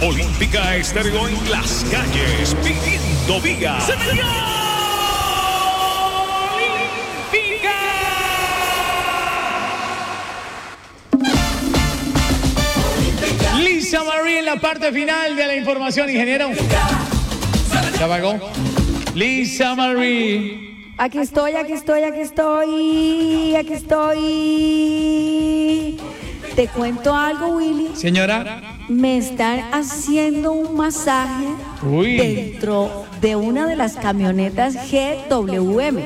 Olímpica Estéreo en las calles, pidiendo vida. ¡Señor! ¡Olímpica! Lisa Marie en la parte final de la información, ingeniero. ¿Se apagó? Lisa Marie. Aquí estoy. Te cuento algo, Willy. Señora. Me están haciendo un masaje dentro de una de las camionetas GWM.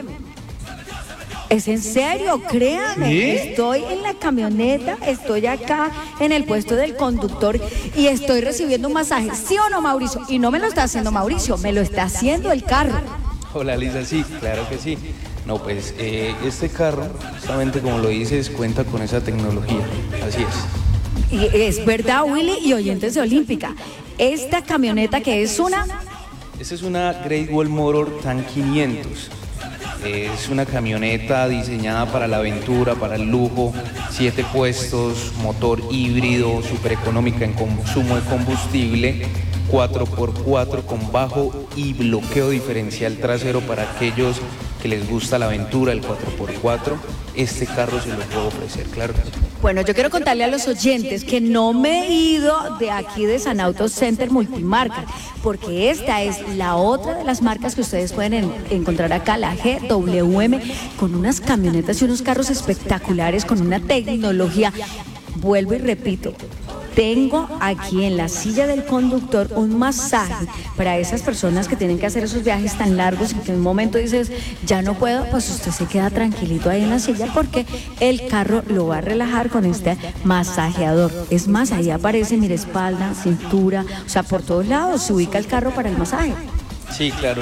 Es en serio, créanme. ¿Sí? Estoy en la camioneta, estoy acá en el puesto del conductor y estoy recibiendo un masaje. ¿Sí o no, Mauricio? Y no me lo está haciendo Mauricio, me lo está haciendo el carro. Hola, Lisa, sí, claro que sí. No, pues este carro, justamente como lo dices, cuenta con esa tecnología. Así es. Y es verdad, Willy y oyentes de Olímpica. Esta camioneta que es una... Esta es una Great Wall Motor TAN 500. Es una camioneta diseñada para la aventura, para el lujo, 7 puestos, motor híbrido, súper económica en consumo de combustible, 4x4 con bajo y bloqueo diferencial trasero para aquellos que les gusta la aventura, el 4x4. Este carro se lo puedo ofrecer, claro que sí. Bueno, yo quiero contarle a los oyentes que no me he ido de aquí de San Auto Center Multimarca, porque esta es la otra de las marcas que ustedes pueden encontrar acá, la GWM, con unas camionetas y unos carros espectaculares, con una tecnología. Vuelvo y repito, tengo aquí en la silla del conductor un masaje para esas personas que tienen que hacer esos viajes tan largos y que en un momento dices, ya no puedo, pues usted se queda tranquilito ahí en la silla porque el carro lo va a relajar con este masajeador. Es más, ahí aparece, mire, espalda, cintura, o sea, por todos lados se ubica el carro para el masaje. Sí, claro.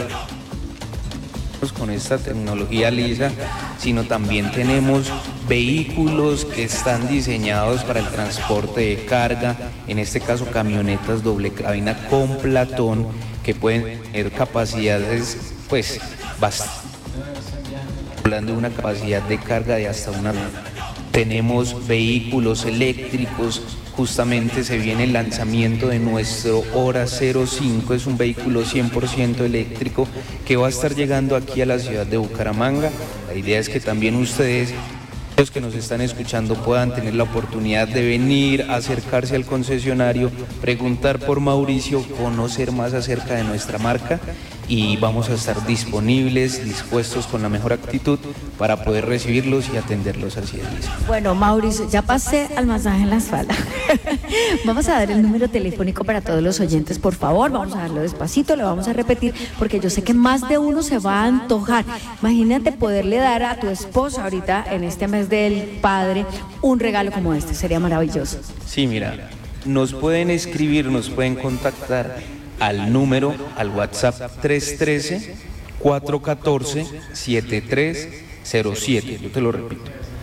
Con esta tecnología, Lisa, sino también tenemos vehículos que están diseñados para el transporte de carga, en este caso camionetas doble cabina con platón que pueden tener capacidades, pues, bastante, hablando de una capacidad de carga de hasta una. Tenemos vehículos eléctricos. Justamente se viene el lanzamiento de nuestro Hora 05, es un vehículo 100% eléctrico que va a estar llegando aquí a la ciudad de Bucaramanga. La idea es que también ustedes, los que nos están escuchando, puedan tener la oportunidad de venir, acercarse al concesionario, preguntar por Mauricio, conocer más acerca de nuestra marca y vamos a estar disponibles, dispuestos con la mejor actitud para poder recibirlos y atenderlos al 100%. Bueno, Mauricio, ya pasé al masaje en la espalda. Vamos a dar el número telefónico para todos los oyentes, por favor. Vamos a darlo despacito, lo vamos a repetir, porque yo sé que más de uno se va a antojar. Imagínate poderle dar a tu esposa ahorita, en este mes del padre, un regalo como este. Sería maravilloso. Sí, mira, nos pueden escribir, nos pueden contactar al número, al WhatsApp 313-414-7307. Yo te lo repito,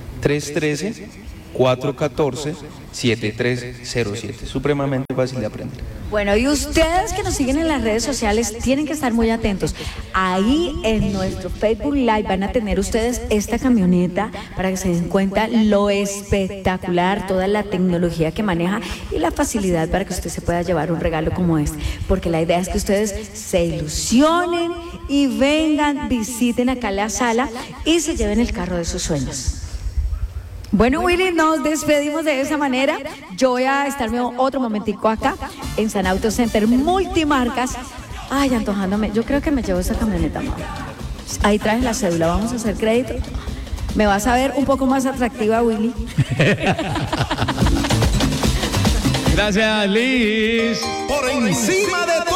313-414-7307. Supremamente fácil de aprender. Bueno, y ustedes que nos siguen en las redes sociales tienen que estar muy atentos. Ahí en nuestro Facebook Live van a tener ustedes esta camioneta para que se den cuenta lo espectacular, toda la tecnología que maneja y la facilidad para que usted se pueda llevar un regalo como este. Porque la idea es que ustedes se ilusionen y vengan, visiten acá la sala y se lleven el carro de sus sueños. Bueno, Willy, nos despedimos de esa manera. Yo voy a estarme otro momentico acá en San Auto Center Multimarcas. Ay, antojándome. Yo creo que me llevo esa camioneta, mamá. Ahí traes la cédula, vamos a hacer crédito. Me vas a ver un poco más atractiva, Willy. Gracias, Liz. Por encima de